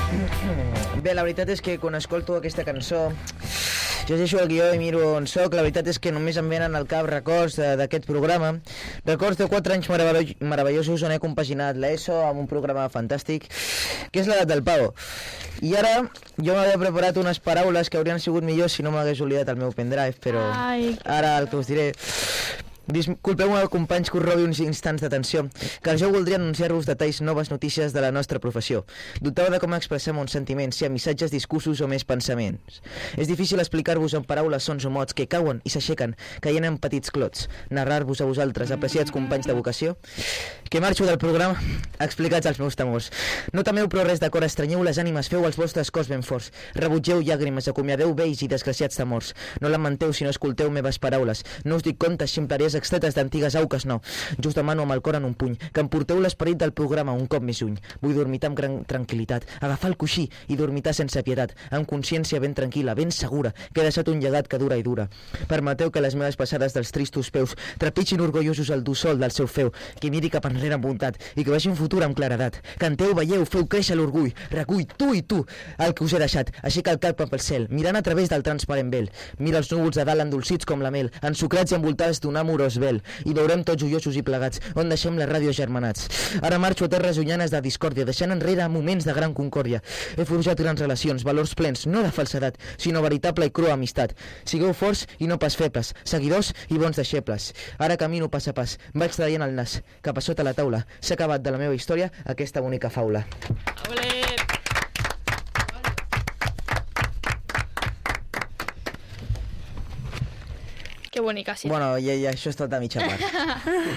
Bé, la veritat és que quan escolto aquesta cançó llegeixo el guió i miro on soc. La veritat és que només em venen al cap records d'aquest programa, records de 4 anys meravellosos on he compaginat l'ESO amb un programa fantàstic que és l'edat del pavo. I ara jo m'havia preparat unes paraules que haurien sigut millors si no m'hagués oblidat el meu pendrive, però ara el que us diré... Disculpeu-me, companys, que us robi uns instants d'atenció, que jo voldria anunciar-vos detalls, noves notícies de la nostra professió. Dubteu de com expressem uns sentiments, si ha missatges, discursos o més pensaments. És difícil explicar-vos en paraules, sons o mots que cauen i s'aixequen, caient en petits clots. Narrar-vos a vosaltres, apreciats companys de vocació, que marxo del programa explicats els meus temors. No temeu, però res de cor, estrenyeu les ànimes, feu els vostres cors ben forts, rebutgeu llàgrimes, acomiadeu vells i desgraciats temors. No lamenteu si no escolteu meves paraules. No us dic contes, ximpleries extretes d'antigues auques, no. Jo us demano amb el cor en un puny que em porteu l'esperit del programa un cop més lluny. Vull dormitar amb gran tranquil·litat, agafar el coixí i dormitar sense pietat, amb consciència ben tranquil·la, ben segura, que he deixat un llegat que dura i dura. Permeteu que les meves passades dels tristos peus trepitgin orgullosos el dur sol del seu feu, que miri cap enrere amb bondat i que vegi un futur amb claredat. Canteu, veieu, feu créixer l'orgull, recull tu i tu el que us he deixat, aixeca el cap pel cel, mirant a través del transparent vel. Mira els núvols de dalt endolcits com la mel, ensucrats i envoltats d'un amorós vel, i veurem tots joiosos i plegats on deixem la ràdio germanats. Ara marxo a terres llunyanes de discòrdia, deixant enrere moments de gran concòrdia. He forjat grans relacions, valors plens, no de falsedat, sinó veritable i crua amistat. Sigueu forts i no pas febles, seguidors i bons deixebles. Ara camino pas a pas, vaig traient el nas, cap a sota la taula. S'ha acabat de la meva història aquesta bonica faula. Olé! Que bonica, sí. Bueno, i això és tot a mitja part.